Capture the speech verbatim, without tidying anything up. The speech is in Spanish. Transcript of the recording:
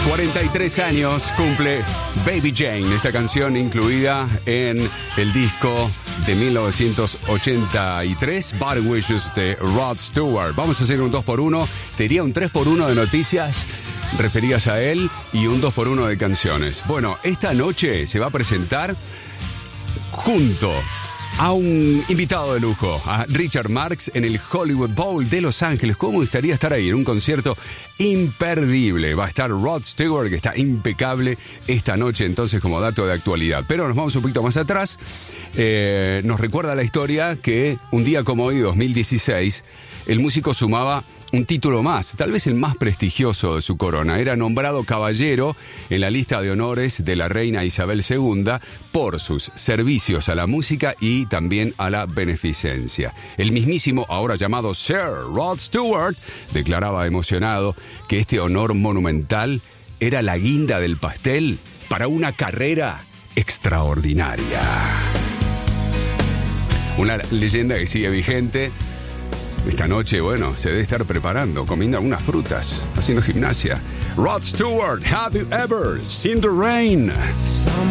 cuarenta y tres años cumple Baby Jane, esta canción incluida en el disco de mil novecientos ochenta y tres, Bad Wishes de Rod Stewart. Vamos a hacer un dos por uno, te diría un tres por uno de noticias referidas a él y un dos por uno de canciones. Bueno, esta noche se va a presentar junto a un invitado de lujo, a Richard Marx, en el Hollywood Bowl de Los Ángeles. ¿Cómo gustaría estar ahí en un concierto imperdible? Va a estar Rod Stewart, que está impecable esta noche, entonces, como dato de actualidad. Pero nos vamos un poquito más atrás. Eh, nos recuerda la historia que un día como hoy, dos mil dieciséis, el músico sumaba un título más, tal vez el más prestigioso de su corona. Era nombrado caballero en la lista de honores de la reina Isabel segunda por sus servicios a la música y también a la beneficencia. El mismísimo, ahora llamado Sir Rod Stewart, declaraba emocionado que este honor monumental era la guinda del pastel para una carrera extraordinaria. Una leyenda que sigue vigente. Esta noche, bueno, se debe estar preparando, comiendo algunas frutas, haciendo gimnasia. Rod Stewart, have you ever seen the rain?